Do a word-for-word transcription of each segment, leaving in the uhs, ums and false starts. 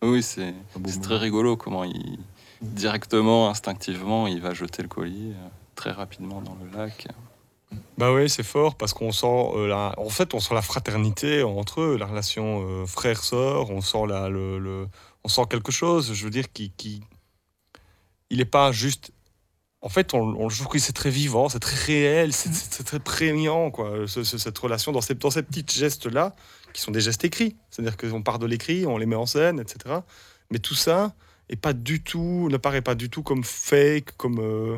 Oui, c'est, c'est très rigolo comment il, directement, instinctivement, il va jeter le colis euh, très rapidement dans le lac. Bah oui, c'est fort parce qu'on sent euh, la... en fait on sent la fraternité entre eux, la relation euh, frère-sœur, on sent la, le, le- on sent quelque chose, je veux dire qui qui il est pas juste en fait on, on je trouve que c'est très vivant, c'est très réel, c'est, c'est- c'est très prégnant quoi, ce- ce- cette relation dans ces dans ces petits gestes là qui sont des gestes écrits, c'est-à-dire qu'on part de l'écrit, on les met en scène, et cetera. Mais tout ça est pas du tout, ne paraît pas du tout comme fake, comme euh,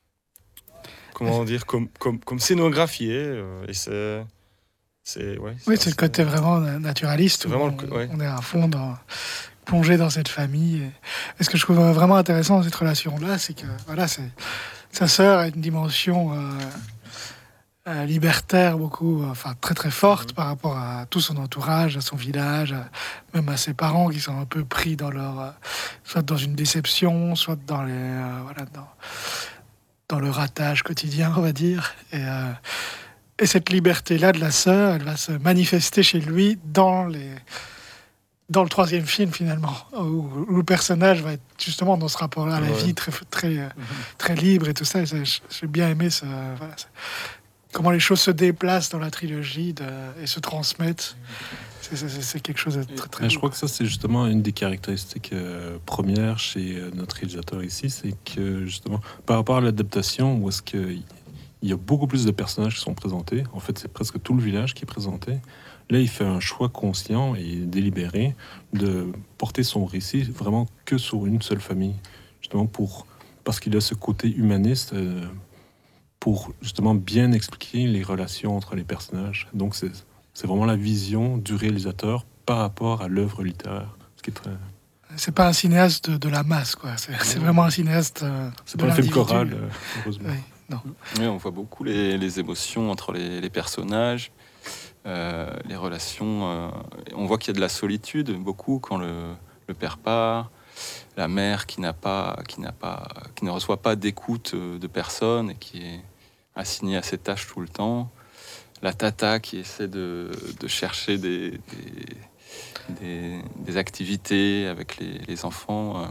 comment dire, comme, comme, comme scénographié. euh, et c'est, c'est, ouais, Oui, c'est c'est le assez- côté vraiment naturaliste C'est où vraiment on, le- ouais. on est à fond dans, plongé dans cette famille. Et, et ce que je trouve vraiment intéressant dans cette relation-là, c'est que voilà, c'est, sa sœur a une dimension euh, euh, libertaire beaucoup, euh, enfin très très forte Mhm. par rapport à tout son entourage, à son village, à- même à ses parents qui sont un peu pris dans leur, euh, soit dans une déception, soit dans les, euh, voilà, dans, dans le ratage quotidien, on va dire. Et, euh, et cette liberté-là de la sœur, elle va se manifester chez lui dans les dans le troisième film finalement, où, où le personnage va être justement dans ce rapport-là à la Ouais. vie très très euh, très libre et tout ça. Et ça, j- j'ai bien aimé ce, voilà, ce- comment les choses se déplacent dans la trilogie de- et se transmettent. C'est, c'est- c'est quelque chose de très très Mais beau, je crois quoi. que ça, c'est justement une des caractéristiques euh, premières chez euh, notre réalisateur ici, c'est que justement, par rapport à l'adaptation, où est-ce qu'il y a beaucoup plus de personnages qui sont présentés, en fait, c'est presque tout le village qui est présenté. Là, il fait un choix conscient et délibéré de porter son récit vraiment que sur une seule famille, justement pour parce qu'il a ce côté humaniste euh, pour justement bien expliquer les relations entre les personnages. Donc, c'est c'est vraiment la vision du réalisateur par rapport à l'œuvre littéraire, ce qui est très. C'est pas un cinéaste de, de la masse, quoi. C'est, c'est vraiment un cinéaste euh, C'est de pas un film l'individu. choral, euh, heureusement. Oui, non. Oui, on voit beaucoup les, les émotions entre les, les personnages, euh, les relations. euh, on voit qu'il y a de la solitude beaucoup quand le, le père part, la mère qui n'a pas, qui n'a pas, qui ne reçoit pas d'écoute euh, de personne et qui est assignée à ses tâches tout le temps. La tata qui essaie de, de chercher des, des, des- des activités avec les, les enfants. euh.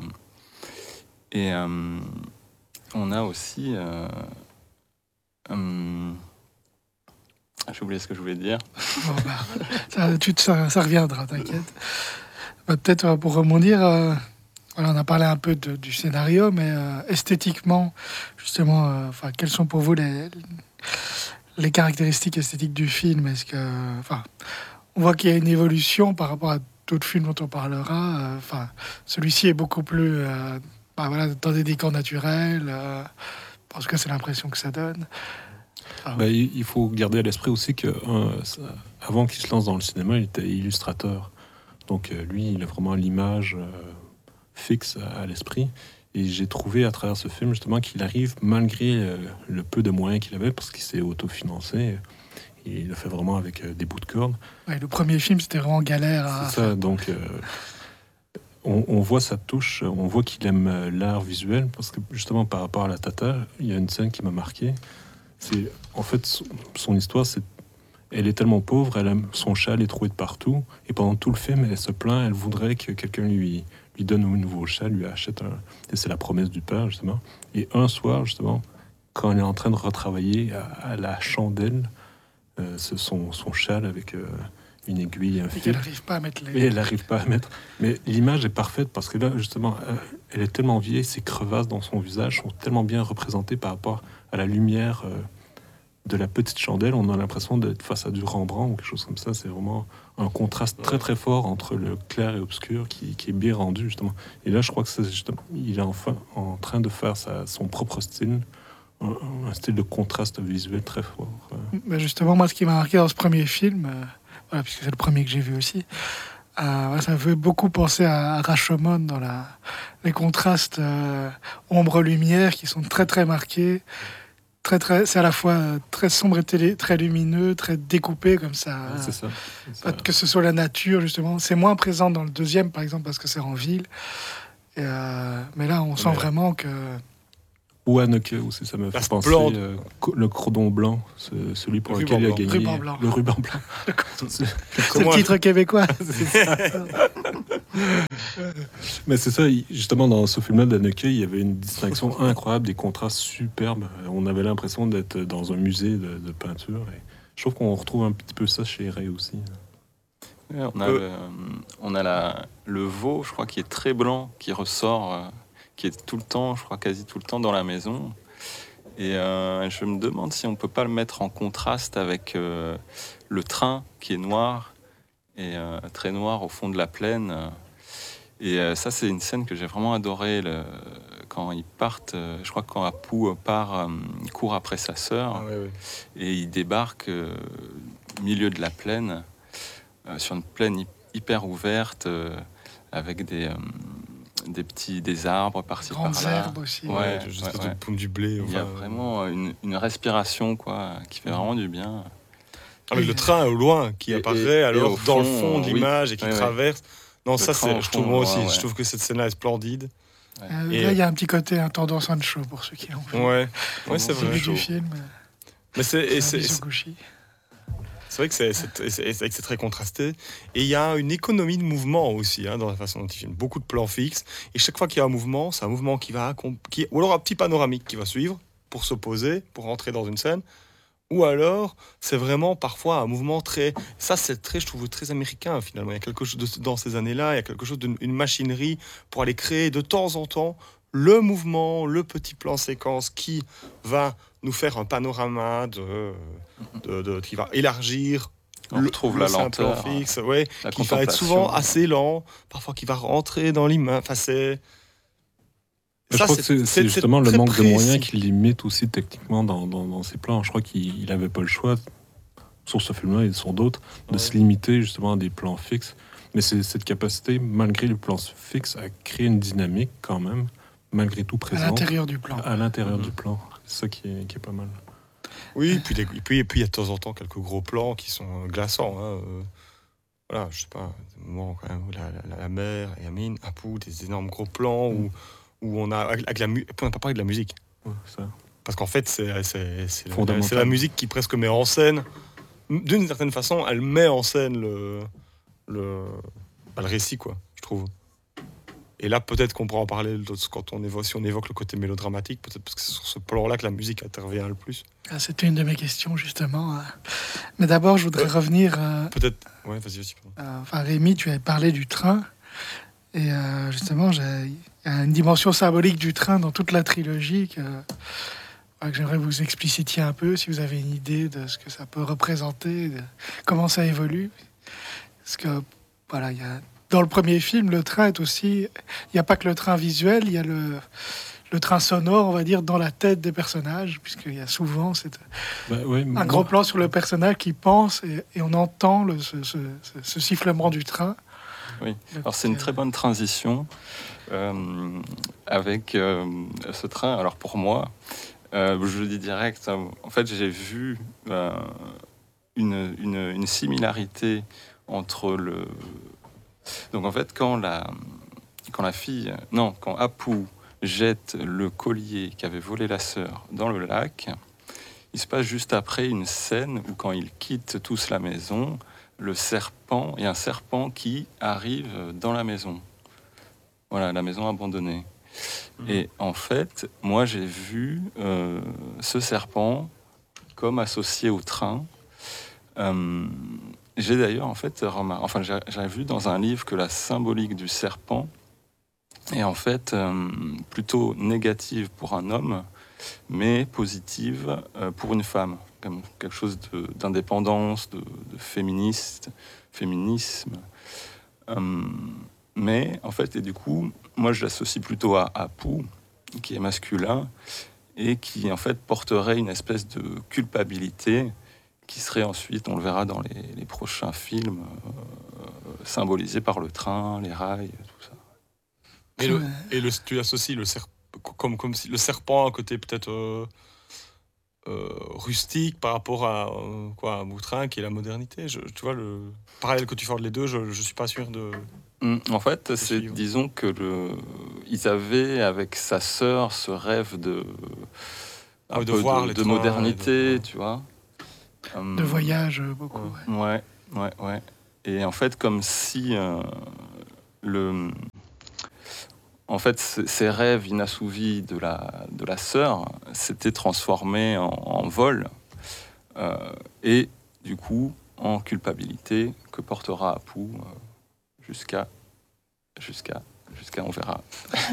Et euh, on a aussi... euh, hum, j'ai oublié ce que je voulais dire. Bon, bah, ça, tu te- ça, ça reviendra, t'inquiète. Bah, peut-être euh, pour rebondir, euh, voilà, on a parlé un peu de- du scénario, mais euh, esthétiquement, justement, euh, enfin, quelles sont pour vous les, les caractéristiques esthétiques du film? Est-ce que, enfin, on voit qu'il y a une évolution par rapport à d'autres films dont on parlera. euh, Enfin, celui-ci est beaucoup plus, euh, bah, voilà, dans des décors naturels. euh, en tout cas, c'est l'impression que ça donne. Ah, Bah, il il faut garder à l'esprit aussi que un, ça- avant qu'il se lance dans le cinéma, il était illustrateur. Donc euh, lui, il a vraiment l'image euh, fixe à, à l'esprit. Et j'ai trouvé à travers ce film justement qu'il arrive, malgré euh, le peu de moyens qu'il avait, parce qu'il s'est autofinancé, il le fait vraiment avec euh, des bouts de cordes. ouais, le premier film, c'était vraiment galère. à C'est ça, donc euh, on, on voit sa touche, on voit qu'il aime euh, l'art visuel, parce que justement par rapport à la Tata, il y a une scène qui m'a marqué. C'est en fait son, son histoire, c'est elle est tellement pauvre, elle a, son châle est troué de partout, et pendant tout le film, elle se plaint, elle voudrait que quelqu'un lui lui donne un nouveau châle, lui achète un. Et c'est la promesse du père justement. Et un soir justement, quand elle est en train de retravailler à, à la chandelle, euh, ce- son, son châle avec euh, une aiguille, un Et fil. qu'elle n'arrive pas à mettre les. Et elle n'arrive pas à mettre. Mais l'image est parfaite parce que là, justement, euh, elle est tellement vieille, ses crevasses dans son visage sont tellement bien représentées par rapport à la lumière euh, de la petite chandelle. On a l'impression d'être face à du Rembrandt ou quelque chose comme ça. C'est vraiment un contraste très très fort entre le clair et obscur qui, qui est bien rendu, justement. Et là, je crois que c'est justement, il est enfin en train de faire sa- son propre style, un, un style de contraste visuel très fort. euh. Ben justement, moi, ce qui m'a marqué dans ce premier film, euh, voilà, puisque c'est le premier que j'ai vu aussi, euh, ouais, ça me fait beaucoup penser à, à Rashomon dans la, les contrastes euh, ombre-lumière qui sont très très marqués. Très, très, c'est à la fois euh, très sombre et télé- très lumineux, très découpé comme ça. Ouais, c'est ça. c'est ça. Que ce soit la nature, justement. C'est moins présent dans le deuxième, par exemple, parce que c'est en ville. Et, euh, mais là, on sent Ouais. vraiment que... Ou Haneke aussi, ça me La fait penser splendide. euh, co- le cordon blanc, ce- celui pour Le lequel il a ruban gagné blanc. Ruban blanc. le ruban blanc. C'est- C'est le titre québécois. Mais c'est ça, il- justement, dans ce film-là d'Haneke, il y avait une distinction incroyable, des contrastes superbes. On avait l'impression d'être dans un musée de, de peinture. Et je trouve qu'on retrouve un petit peu ça chez Ray aussi. Ouais, on a, Euh. le, on a la, le veau, je crois, qui est très blanc, qui ressort, euh, qui est tout le temps, je crois, quasi tout le temps dans la maison. Et euh, je me demande si on peut pas le mettre en contraste avec euh, le train qui est noir et euh, très noir au fond de la plaine. Et euh, ça, c'est une scène que j'ai vraiment adorée le- quand ils partent. euh, je crois que quand Apu part, euh, il court après sa sœur Ah, ouais, ouais. et il débarque euh, au milieu de la plaine, euh, sur une plaine hy- hyper ouverte, euh, avec des, euh, des petits des arbres par-ci Grandes par-là. herbes aussi. Ouais, Ouais, juste ouais, de ouais. pomme du blé. Il y a enfin, vraiment une, une respiration quoi, qui fait Mhm. vraiment du bien. Avec le train au loin qui Et- apparaît et- et alors au dans le fond, fond de oui. l'image et qui Ouais, ouais. traverse. Non, Le ça train c'est, au je trouve fond, moi ouais, aussi, ouais. je trouve que cette scène-là est splendide. Euh, Et- là, il y a un petit côté un tendance en show pour ceux qui l'ont vu. Ouais, ouais, c'est C'est Au vrai. début chaud. du film, Mais c'est, et c'est c'est, c'est Mizoguchi. c'est vrai que c'est, c'est, c'est- c'est vrai que c'est très contrasté. Et il y a une économie de mouvement aussi hein, dans la façon dont il filme. Beaucoup de plans fixes. Et chaque fois qu'il y a un mouvement, c'est un mouvement qui va, accom- qui, ou alors un petit panoramique qui va suivre pour s'opposer, pour rentrer dans une scène. Ou alors, c'est vraiment parfois un mouvement très. Ça, c'est très, je trouve, très américain finalement. Il y a quelque chose de- dans ces années-là, il y a quelque chose d'une une machinerie pour aller créer de temps en temps le mouvement, le petit plan séquence qui va nous faire un panorama de, de- de- qui va élargir. On le, retrouve le la simple lenteur, plan fixe, ouais, la qui va être contemplation. souvent assez lent, parfois qui va rentrer dans l'image. Enfin, c'est. Je Ça, crois que c'est c'est justement le très manque de moyens précis. qui limite aussi techniquement dans, dans, dans ses plans. Je crois qu'il n'avait pas le choix, sur ce film-là et sur d'autres, de Ouais. se limiter justement à des plans fixes. Mais c'est cette capacité, malgré les plans fixes, à créer une dynamique quand même, malgré tout À présente, l'intérieur du plan. à l'intérieur Mhm. du plan. C'est ça qui est, qui est pas mal. Oui, puis des- et puis et puis il y a de temps en temps quelques gros plans qui sont euh, glaçants. hein, euh, voilà, je sais pas, des moments quand même où la, la, la mer, Yamine, Apu, des énormes gros plans où, où on a avec, avec la mu- on n'a pas parlé de la musique Ouais, ça. parce qu'en fait c'est c'est c'est la, Fondamental. c'est la musique qui presque met en scène, d'une certaine façon, elle met en scène le le, bah, le récit quoi, je trouve. Et là, peut-être qu'on pourra en parler d'autres- quand on évoque, si on évoque le côté mélodramatique, peut-être parce que c'est sur ce plan-là que la musique intervient le plus. Ah, c'était une de mes questions, justement. euh. Mais d'abord, je voudrais Ouais. revenir. euh, Peut-être. Ouais, vas-y, vas-y. pardon. euh, Enfin, Rémi, tu avais parlé du train. Et euh, justement, j'ai- il y a une dimension symbolique du train dans toute la trilogie que, voilà, que j'aimerais que vous explicitiez un peu, si vous avez une idée de ce que ça peut représenter, de comment ça évolue. Parce que, voilà, il y a, dans le premier film, le train est aussi. Il n'y a pas que le train visuel, il y a le, le train sonore, on va dire, dans la tête des personnages, puisqu'il y a souvent cette, Bah, ouais, un moi- gros plan sur le personnage qui pense et, et on entend le, ce, ce- ce- ce sifflement du train. Oui. Donc, Alors c'est une très euh, bonne transition euh, avec euh, ce train. Alors pour moi, euh, je le dis direct, hein, en fait j'ai vu euh, une, une, une similarité entre le... Donc en fait quand la, quand la fille, non, quand Apu jette le collier qu'avait volé la sœur dans le lac, il se passe juste après une scène où quand ils quittent tous la maison, le serpent, il y a un serpent qui arrive dans la maison. Voilà, la maison abandonnée. Mhm. Et en fait, moi j'ai vu euh, ce serpent comme associé au train. Euh, j'ai d'ailleurs en fait remarqué, enfin j'ai j'ai vu dans un livre que la symbolique du serpent est en fait euh, plutôt négative pour un homme, mais positive euh, pour une femme, comme quelque chose de- d'indépendance, de, de féministe, féminisme. Euh, mais en fait, et du coup, moi je l'associe plutôt à Apu, qui est masculin, et qui en fait porterait une espèce de culpabilité qui serait ensuite, on le verra dans les, les prochains films, euh, symbolisé par le train, les rails, tout ça. Et, le, Ouais. et le, tu associes le serpent comme, comme si le serpent a un côté peut-être euh, euh, rustique par rapport à euh, quoi, un boutrin qui est la modernité. Je, tu vois le parallèle que tu fais entre les deux, je, je suis pas sûr de. Hum, En fait, c'est, suivre. disons que le, ils avaient avec sa sœur ce rêve de, Ah, un de peu voir de, les de trains modernité, et de- tu vois. Hum, De voyage, euh, beaucoup. ouais. Ouais, ouais, ouais. Et en fait, comme si euh, le, en fait, c- ces rêves inassouvis de la, de la sœur s'étaient transformés en, en vol euh, et du coup en culpabilité que portera Apu euh, jusqu'à, jusqu'à, jusqu'à, on verra.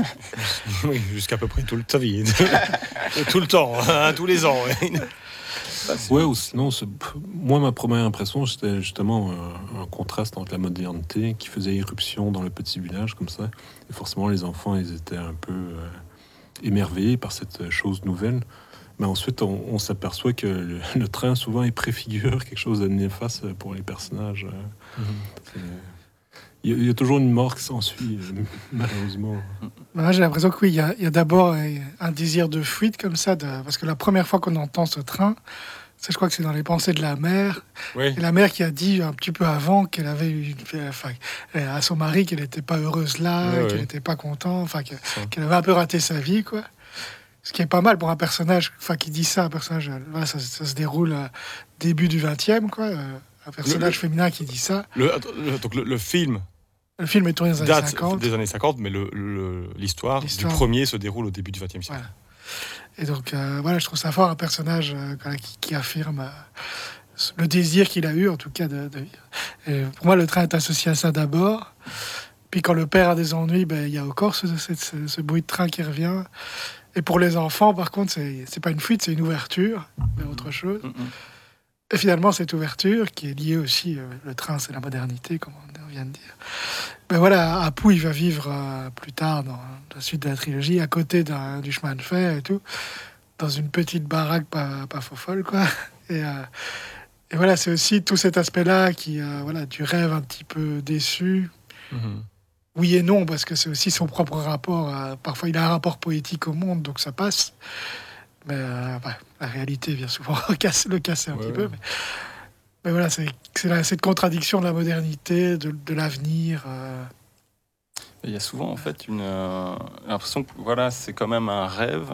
Oui, jusqu'à peu près toute sa vie. Tout le temps, hein, tous les ans. Ouais. Bah, c'est- Ouais, ou sinon, c'est- moi, ma première impression, c'était justement un, un contraste entre la modernité qui faisait irruption dans le petit village, comme ça. Et forcément, les enfants, ils étaient un peu euh, émerveillés par cette chose nouvelle. Mais ensuite, on, on s'aperçoit que le, le train, souvent, il préfigure quelque chose de néfaste pour les personnages. euh. C'est- Il y, a- il y a toujours une mort qui s'ensuit, euh, malheureusement. Moi, j'ai l'impression que oui, il y a, il y a d'abord euh, un désir de fuite comme ça, de- parce que la première fois qu'on entend ce train, c'est, je crois que c'est dans les pensées de la mère. Oui. Et la mère qui a dit un petit peu avant qu'elle avait eu, une- enfin, euh, à son mari qu'elle n'était pas heureuse là, Ouais, qu'elle ouais. n'était pas contente, enfin, que- Ça. qu'elle avait un peu raté sa vie, quoi. Ce qui est pas mal pour un personnage, enfin, qui dit ça, un personnage, euh, voilà, ça, ça se déroule euh, début du vingtième, quoi. euh, un personnage le- féminin qui dit ça. Le, attends, le- donc le, le film Le film est tourné dans les années date cinquante. des années cinquante, mais le- le- l'histoire du L'histoire. premier se déroule au début du vingtième siècle. Voilà. Et donc, euh, voilà, je trouve ça fort, un personnage euh, voilà, qui, qui affirme euh, le désir qu'il a eu, en tout cas, de, de vivre. Et pour moi, le train est associé à ça d'abord. Puis quand le père a des ennuis, ben, il y a encore ce, ce, ce- ce bruit de train qui revient. Et pour les enfants, par contre, c'est, c'est pas une fuite, c'est une ouverture vers autre chose. Mm, mm. Et finalement, cette ouverture, qui est liée aussi, euh, le train, c'est la modernité, comme on vient de dire. Ben voilà, Apu, il va vivre euh, plus tard, dans la suite de la trilogie, à côté d'un- du chemin de fer et tout, dans une petite baraque pas, pas folle, quoi. Et, euh, et voilà, c'est aussi tout cet aspect-là, qui, euh, voilà, du rêve un petit peu déçu. Mhm. Oui et non, parce que c'est aussi son propre rapport. à- parfois, il a un rapport poétique au monde, donc ça passe. Mais euh, ouais, la réalité vient souvent casser- le casser un Ouais, petit ouais. peu. Mais, mais voilà, c'est, c'est la- cette contradiction de la modernité, de, de l'avenir. euh. Il y a souvent en fait une euh, l'impression que voilà, c'est quand même un rêve.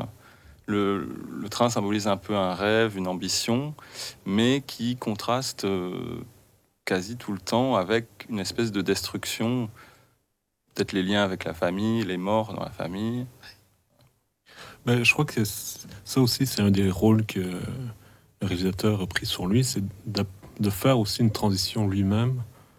Le, le train symbolise un peu un rêve, une ambition, mais qui contraste euh, quasi tout le temps avec une espèce de destruction. Peut-être les liens avec la famille, les morts dans la famille. Ben, je crois que c'est- ça aussi, c'est un des rôles que le réalisateur a pris sur lui, c'est de, de faire aussi une transition lui-même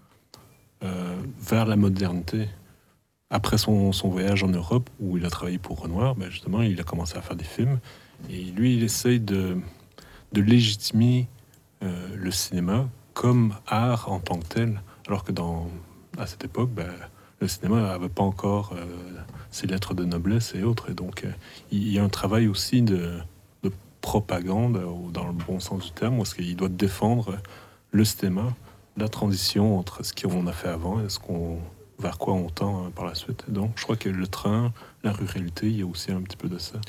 euh, vers la modernité. Après son, son voyage en Europe, où il a travaillé pour Renoir, ben justement, il a commencé à faire des films. Et lui, il essaye de, de légitimer euh, le cinéma comme art en tant que tel. Alors que dans, à cette époque, ben, le cinéma n'avait pas encore euh, ses lettres de noblesse et autres. Et donc, euh, il y a un travail aussi de, de propagande, euh, dans le bon sens du terme, parce qu'il doit défendre le cinéma, la transition entre ce qu'on a fait avant et ce qu'on, vers quoi on tend euh, par la suite. Et donc, je crois que le train, la ruralité, il y a aussi un petit peu de ça.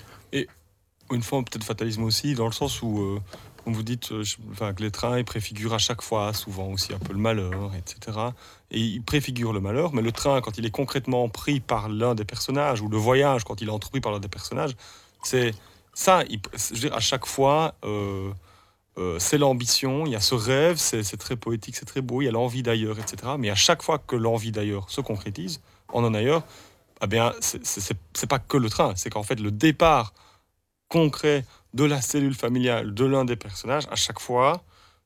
Une forme peut-être de fatalisme aussi, dans le sens où, euh, comme vous dites, euh, je- enfin, que les trains, ils préfigurent à chaque fois, souvent aussi, un peu le malheur, et cetera. Et ils préfigurent le malheur, mais le train, quand il est concrètement pris par l'un des personnages, ou le voyage, quand il est entrepris par l'un des personnages, c'est ça, il- je veux dire, à chaque fois, euh, euh, c'est l'ambition, il y a ce rêve, c'est c'est très poétique, c'est très beau, il y a l'envie d'ailleurs, et cetera. Mais à chaque fois que l'envie d'ailleurs se concrétise, en un ailleurs, eh bien, c'est- c'est c'est- c'est pas que le train, c'est qu'en fait, le départ concret de la cellule familiale de l'un des personnages, à chaque fois,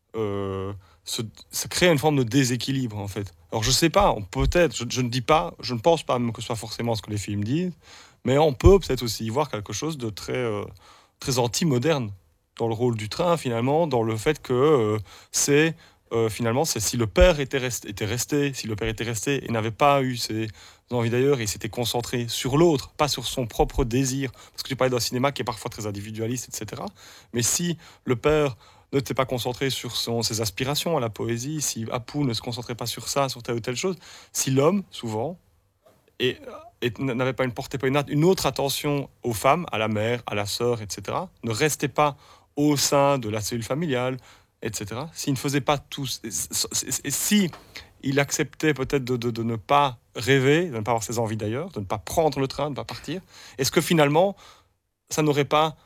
euh, se- ça crée une forme de déséquilibre, en fait. Alors, je sais pas, on peut-être, je, je ne dis pas, je ne pense pas même que ce soit forcément ce que les films disent, mais on peut peut-être aussi y voir quelque chose de très, euh, très anti-moderne dans le rôle du train, finalement, dans le fait que euh, c'est, euh, finalement, c'est si le père était resté, était resté, si le père était resté et n'avait pas eu ses envies d'ailleurs et s'était concentré sur l'autre, pas sur son propre désir, parce que tu parlais d'un cinéma qui est parfois très individualiste, et cetera. Mais si le père ne s'était pas concentré sur son- ses aspirations à la poésie, si Apu ne se concentrait pas sur ça, sur telle ou telle chose, si l'homme, souvent, et, et n'avait pas une portait pas une, at- une autre attention aux femmes, à la mère, à la sœur, et cetera, ne restait pas au sein de la cellule familiale, et cetera, s'il ne faisait pas tout, et, et- et si il acceptait peut-être de, de- de ne pas rêver, de ne pas avoir ses envies d'ailleurs, de ne pas prendre le train, de ne pas partir, est-ce que finalement, ça n'aurait pas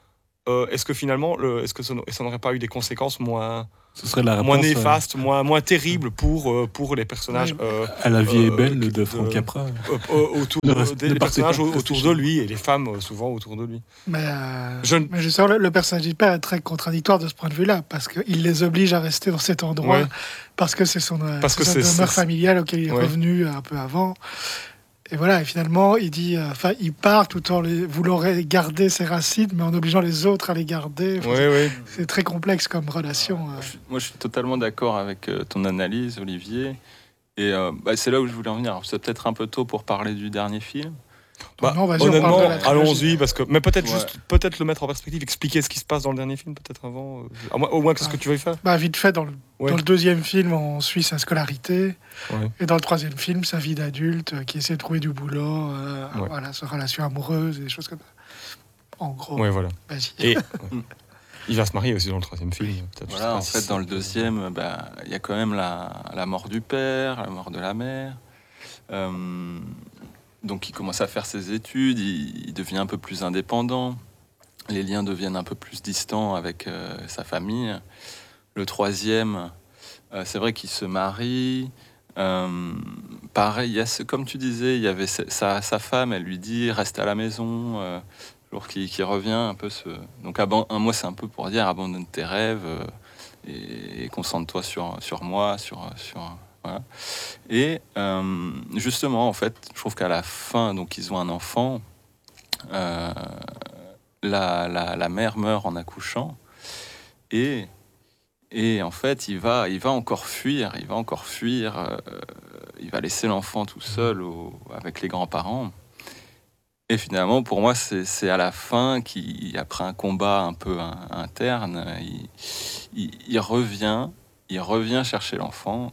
euh, est-ce que finalement, le, est-ce que ça, ça n'aurait pas eu des conséquences moins, Ce serait la réponse moins euh, néfastes, moins, moins terribles pour, euh, pour les personnages Oui. euh, à La vie est euh, belle de- de Frank Capra. euh, euh, autour Ne euh, reste- des ne les partez personnages pas, au- restez autour chez de vous. lui et les femmes euh, souvent autour de lui. Mais, euh, Je ne- mais justement, le, le personnage du père est très contradictoire de ce point de vue-là, parce qu'il les oblige à rester dans cet endroit, Ouais. parce que c'est son, euh, Parce c'est que sa c'est- demeure c'est- familiale auquel il est Ouais. revenu un peu avant. Et voilà, et finalement, il dit, euh, enfin, il part tout en les, voulant garder ses racines, mais en obligeant les autres à les garder. Enfin, Oui, c'est- oui. C'est très complexe comme relation. euh. Moi, je suis- Moi, je suis totalement d'accord avec euh, ton analyse, Olivier. Et euh, bah, c'est là où je voulais en venir. C'est peut-être un peu tôt pour parler du dernier film. Bah, Non, vas-y, on honnêtement, parle de la trilogie. allons-y, parce que, mais peut-être Ouais. juste peut-être le mettre en perspective, expliquer ce qui se passe dans le dernier film, peut-être avant. euh, à moins- au moins, qu'est-ce que tu veux faire Bah, vite fait, dans le, Ouais. dans le deuxième film, on suit sa scolarité. Ouais. Et dans le troisième film, sa vie d'adulte, euh, qui essaie de trouver du boulot, euh, Ouais. voilà, sa relation amoureuse et des choses comme ça. En gros, Ouais, voilà. vas-y. Et il va se marier aussi dans le troisième film. peut-être, je sais Voilà, pas en si fait, c'est- dans le deuxième, bah, il y a quand même la, la mort du père, la mort de la mère. Euh, donc, il commence à faire ses études, il, il devient un peu plus indépendant. Les liens deviennent un peu plus distants avec euh, sa famille. Le troisième, euh, c'est vrai qu'il se marie. Euh, pareil, il y a ce- comme tu disais, il y avait sa, sa- sa femme, elle lui dit reste à la maison. Euh, toujours qui, qui revient un peu ce. Donc, aban- un, moi, c'est un peu pour dire abandonne tes rêves euh, et, et concentre-toi sur, sur moi, sur. sur voilà. Et euh, justement, en fait, je trouve qu'à la fin, donc ils ont un enfant. Euh, la, la, la mère meurt en accouchant et, et en fait il va, il va encore fuir, il va encore fuir, euh, il va laisser l'enfant tout seul au- avec les grands-parents. Et finalement, pour moi, c'est c'est à la fin qu'il, après un combat un peu in- interne, il, il, il revient, il revient chercher l'enfant.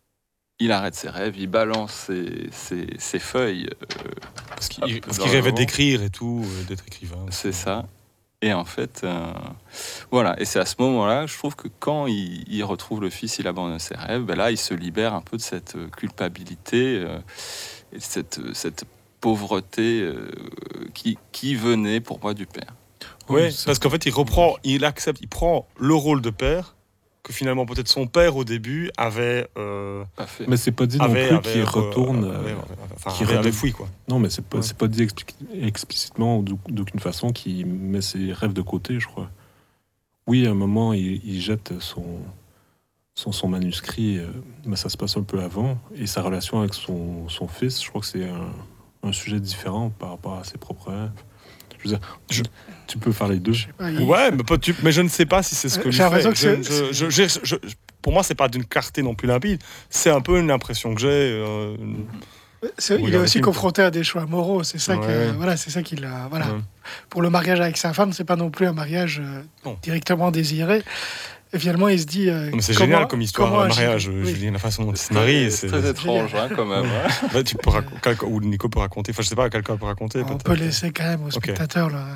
Il arrête ses rêves, il balance ses, ses, ses feuilles. euh, Parce qu'il Hop, parce dans qu'il le rêvait vent. d'écrire et tout, euh, d'être écrivain. C'est ça. Et en fait, euh, voilà. Et c'est à ce moment-là, je trouve que quand il, il retrouve le fils, il abandonne ses rêves, ben là, il se libère un peu de cette euh, culpabilité euh, et de cette, euh, cette pauvreté euh, qui, qui venait pour moi du père. Ouais, c'est- parce qu'en fait, il reprend, il accepte, il prend le rôle de père que finalement peut-être son père au début avait, euh, Pas fait. Mais c'est pas dit non avait, plus avait, qu'il euh, retourne. avait- euh, avait- enfin, qui avait- avait redonne- fouillé quoi. Non, mais c'est pas, Ouais. c'est pas dit expli- explicitement ou d'au- d'aucune façon qu'il met ses rêves de côté, je crois. Oui, à un moment, il, il jette son, son, son manuscrit, euh, mais ça se passe un peu avant. Et sa relation avec son, son fils, je crois que c'est un, un sujet différent par rapport à ses propres rêves. Je veux dire, Je- tu peux faire les deux. Je sais pas, il- Ouais, mais, pas- tu- mais je ne sais pas si c'est ce que Euh, lui j'ai l'impression fait. que Je- c'est- je- je- je- je- pour moi, c'est pas d'une clarté non plus limpide. C'est un peu une impression que j'ai. euh, c'est- il est Regarde le aussi film, confronté à des choix moraux. C'est ça Ouais. que, voilà, c'est ça qu'il a. Voilà. Ouais. Pour le mariage avec sa femme, c'est pas non plus un mariage euh, Non. directement désiré. Et finalement, il se dit. euh, Non, mais c'est comment- génial comme histoire, comment un agir- mariage, oui. Julien, la façon dont il se C'est marie. c'est c'est- très étrange hein, quand même. hein. Ouais, tu peux rac- quelqu'un- ou Nico peut raconter. Enfin, je sais pas, quelqu'un peut raconter. On peut-être. peut laisser quand même aux Ok. spectateurs le-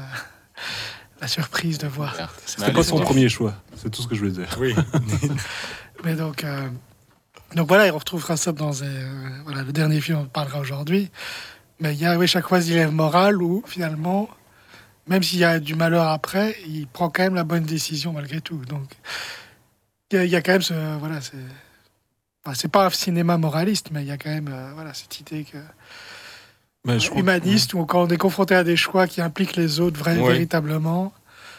la surprise de voir. Certes. C'est Mais C'est pas allez, son on- premier choix, c'est tout ce que je voulais dire. Oui. Mais donc, euh, donc voilà, il retrouvera ça dans euh, voilà, le dernier film, on parlera aujourd'hui. Mais il y a oui, chaque fois ce dilemme moral où finalement, même s'il y a du malheur après, il prend quand même la bonne décision malgré tout. Donc il y a, il y a quand même ce. Voilà, c'est. Enfin, c'est pas un cinéma moraliste, mais il y a quand même euh, voilà, cette idée que, Mais je crois- humaniste où quand on est confronté à des choix qui impliquent les autres vra- Ouais. véritablement,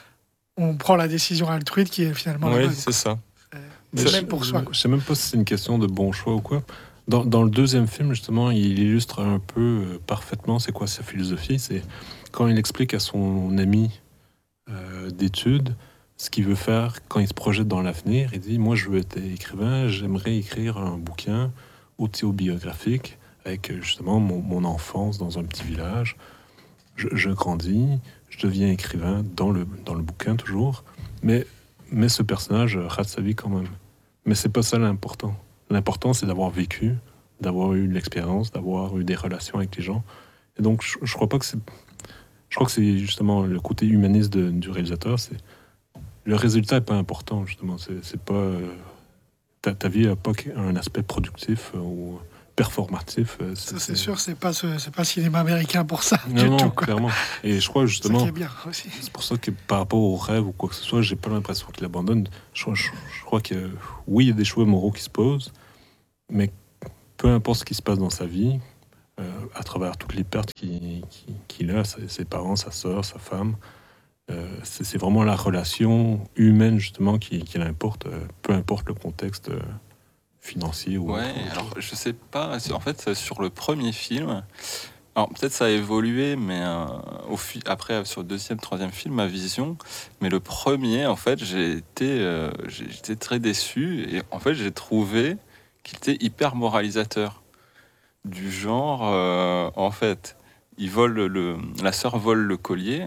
on prend la décision altruiste qui est finalement la Oui, bonne. c'est ça. C'est même pour soi. Je Quoi. sais même pas si c'est une question de bon choix ou quoi. Dans, dans le deuxième film, justement, il illustre un peu euh, parfaitement c'est quoi sa philosophie. C'est quand il explique à son ami euh, d'études ce qu'il veut faire quand il se projette dans l'avenir. Il dit, moi, je veux être écrivain, j'aimerais écrire un bouquin autobiographique avec euh, justement mon, mon enfance dans un petit village. Je, je grandis, je deviens écrivain dans le, dans le bouquin toujours, mais, mais ce personnage rate sa vie quand même. Mais c'est pas ça l'important. L'important, c'est d'avoir vécu, d'avoir eu de l'expérience, d'avoir eu des relations avec les gens. Et donc, je, je crois pas que c'est... Je crois que c'est justement le côté humaniste de- du réalisateur. C'est le résultat est pas important, justement. C'est, c'est pas... euh, ta, ta vie n'a pas un aspect productif euh, ou performatif. euh, Ça, c'est sûr, c'est pas ce, c'est pas cinéma américain pour ça Non, du non, tout. Quoi. clairement. Et je crois C'est ça justement, qui est bien aussi. c'est pour ça que par rapport au rêve ou quoi que ce soit, j'ai pas l'impression qu'il abandonne. Je, je- je crois que oui, il y a des choix moraux qui se posent, mais peu importe ce qui se passe dans sa vie, euh, à travers toutes les pertes qu'il, qu'il- qu'il a, ses, ses parents, sa sœur, sa femme, euh, c'est, c'est vraiment la relation humaine justement qui, qui l'importe, euh, peu importe le contexte euh, financier ou Ouais, autre. alors je sais pas, c'est- en fait sur le premier film, alors peut-être ça a évolué, mais euh, au fi- après sur le deuxième, troisième film, ma vision, mais le premier, en fait, j'ai été, euh, j'ai- j'étais très déçu et en fait j'ai trouvé qu'il était hyper moralisateur, du genre, euh, en fait, il vole le, la sœur vole le collier,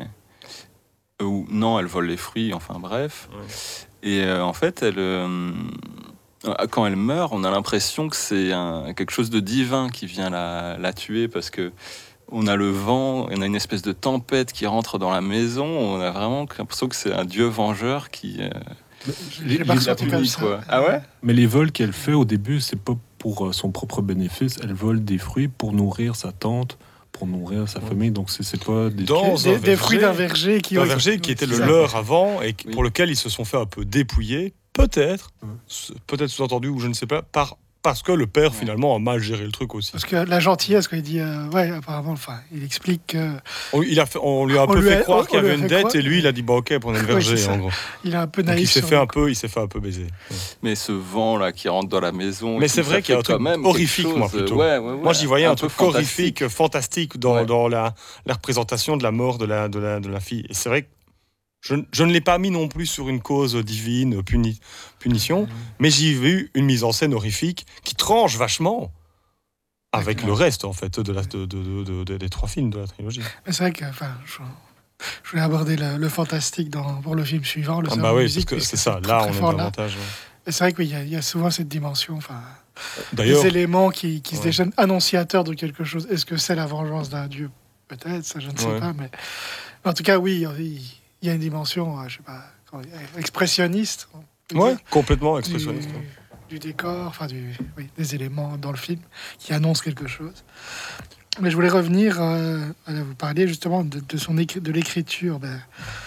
ou non, elle vole les fruits, enfin bref, Ouais. et euh, en fait elle euh, quand elle meurt, on a l'impression que c'est un- quelque chose de divin qui vient la, la tuer parce que on a le vent, on a une espèce de tempête qui rentre dans la maison. On a vraiment l'impression que c'est un dieu vengeur qui euh, J'ai pas la ressenti punit, comme ça. quoi. Ah ouais. Mais les vols qu'elle fait au début, c'est pas pour euh, son propre bénéfice. Elle vole des fruits pour nourrir sa tante, pour nourrir sa Ouais. famille. Donc c'est, c'est pas des Dans Des, un des fruits verger. d'un verger qui Un ouais, verger qui était le c'est ça. leur avant et qui- Oui. pour lequel ils se sont fait un peu dépouiller, peut-être, Ouais. s- peut-être sous-entendu ou je ne sais pas, par, parce que le père Ouais. finalement a mal géré le truc aussi. Parce que la gentillesse, quand il dit, euh, ouais, apparemment, enfin, il explique qu'il On, il a fait- on lui a un On peu lui fait a- croire on- qu'il y on lui avait a une fait dette croire- et lui il a dit bah ok prenez le Oui, verger c'est ça. en gros. est un peu Donc il naïf. s'est sur fait le un coup. peu, il s'est fait un peu baiser. Ouais. Mais ce vent là qui rentre dans la maison. et Mais tout, c'est ça vrai qu'il y a fait un truc quand même quelque horrifique, moi, chose, plutôt. ouais, ouais, ouais, Moi j'y voyais un, peu truc fantastique. horrifique, fantastique dans, Ouais. dans la, la représentation de la mort de la, de la, de la fille. Et c'est vrai que je, je ne l'ai pas mis non plus sur une cause divine, puni- punition, mais j'y ai vu une mise en scène horrifique qui tranche vachement avec D'accord. le reste en fait de la, de, de- de- de- de- des trois films de la trilogie. Mais c'est vrai que, enfin, je, je voulais aborder le, le fantastique dans, pour le film suivant, le Ah Sound bah oui, Music, parce que puisque c'est ça, très, là très on est fort là. davantage. ouais. Et c'est vrai qu'il y, a- il y a souvent cette dimension, enfin, D'ailleurs, des éléments qui, qui se Ouais. déchaînent annonciateurs de quelque chose. Est-ce que c'est la vengeance d'un dieu? Peut-être, ça je ne sais Ouais. pas, mais en tout cas, oui, il il y a une dimension, euh, je sais pas, comment dire, expressionniste. on peut ouais, dire, complètement du, expressionniste. du décor, enfin du, oui, des éléments dans le film qui annoncent quelque chose. Mais je voulais revenir, euh, voilà, vous parliez justement de, de son écri- de l'écriture. Ben,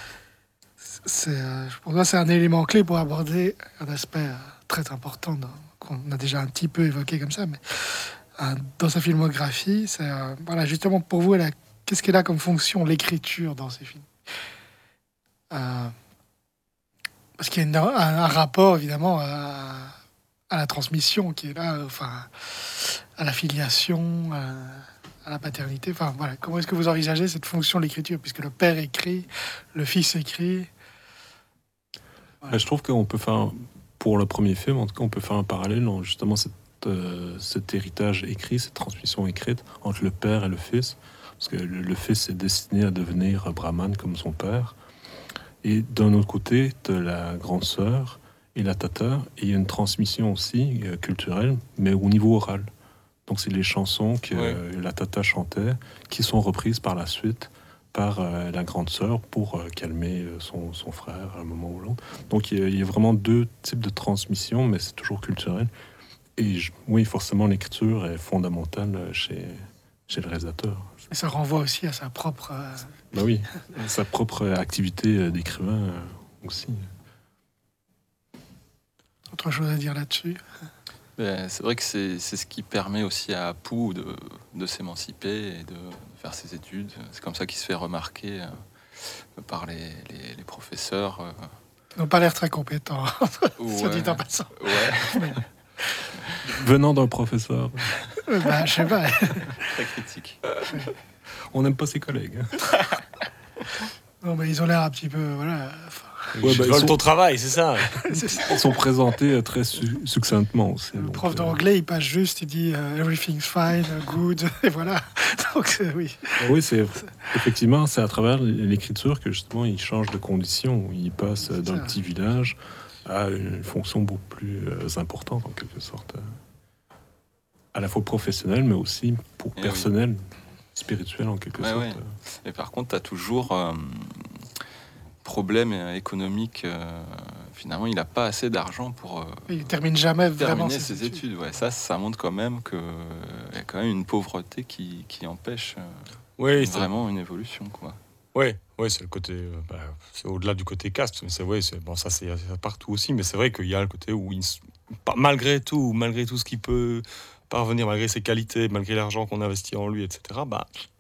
c'est, euh, pour moi, c'est un élément clé pour aborder un aspect euh, très important dans- qu'on a déjà un petit peu évoqué comme ça, mais euh, dans sa filmographie, c'est euh, voilà, justement pour vous, elle a- qu'est-ce qu'elle a comme fonction l'écriture dans ses films? Euh, parce qu'il y a une- un, un rapport évidemment à, à la transmission qui est là, enfin, à la filiation, à, à la paternité. Enfin, voilà. Comment est-ce que vous envisagez cette fonction de l'écriture, puisque le père écrit, le fils écrit. Bah, je trouve qu'on peut faire, pour le premier film, en tout cas, on peut faire un parallèle dans justement cette, euh, cet héritage écrit, cette transmission écrite entre le père et le fils. Parce que le, le fils est destiné à devenir brahman comme son père. Et d'un autre côté, de la grande sœur et la tata, et il y a une transmission aussi euh, culturelle, mais au niveau oral. Donc c'est les chansons que Ouais. euh, la tata chantait, qui sont reprises par la suite par euh, la grande sœur pour euh, calmer euh, son, son frère à un moment ou l'autre. Donc il y, a, il y a vraiment deux types de transmission, mais c'est toujours culturel. Et je- oui, forcément, l'écriture est fondamentale euh, chez, chez le réalisateur. Et ça renvoie aussi à sa propre. euh, Bah oui, sa propre activité euh, d'écrivain euh, aussi. autre chose à dire là-dessus. Ben, c'est vrai que c'est c'est ce qui permet aussi à Apu de, de s'émanciper et de faire ses études. C'est comme ça qu'il se fait remarquer euh, par les, les, les professeurs. euh. Ils n'ont pas l'air très compétents, soit Ouais, dit en passant. ouais, Venant d'un professeur, Euh, bah, je sais pas. très critique. on n'aime pas ses collègues. Non, mais ils ont l'air un petit peu. Voilà. Enfin, Ouais, je bah, ils vole sont- ton travail, c'est ça. c'est ça. Ils sont présentés euh, très su- succinctement aussi. Le donc, prof euh, d'anglais, il passe juste, il dit euh, everything's fine, uh, good, et voilà. Donc, euh, oui. Oui, c'est effectivement, c'est à travers l'écriture que justement il change de condition. Il passe euh, d'un ça. petit village à une fonction beaucoup plus euh, importante en quelque sorte, euh, à la fois professionnelle, mais aussi pour Eh personnel, spirituel en quelque Ouais, sorte. ouais. Et par contre, tu as toujours euh, problème euh, économique, euh, finalement, il n'a pas assez d'argent pour euh, Il termine jamais vraiment terminer ses ses études. Ouais, ça, ça montre quand même qu'il y a quand même une pauvreté qui, qui empêche euh, Oui, c'est, vraiment une évolution, quoi. ouais, ouais, c'est le côté, euh, bah, c'est au-delà du côté caste. Mais c'est ouais, c'est bon, ça c'est c'est partout aussi. Mais c'est vrai qu'il y a le côté où il, s- pas- malgré tout, malgré tout ce qu'il peut parvenir, malgré ses qualités, malgré l'argent qu'on investit en lui, et cetera. Bah,